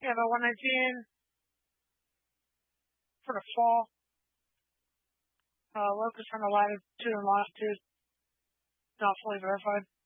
Yeah, about 119 for the fall. Locus on the latitude and longitude, not fully verified.